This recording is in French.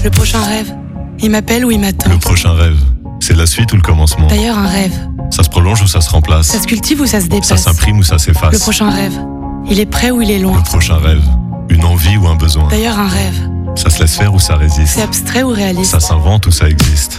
Le prochain rêve, il m'appelle ou il m'attend. Le prochain rêve, c'est la suite ou le commencement? D'ailleurs, un rêve, Ça se prolonge ou ça se remplace? ça se cultive ou ça se Ça dépasse? s'imprime ou ça s'efface? Le prochain rêve, il est près ou il est Le loin? prochain rêve, une envie ou un besoin? D'ailleurs, un rêve, Ça se laisse faire ou ça résiste? c'est abstrait ou réaliste? Ça s'invente ou ça existe?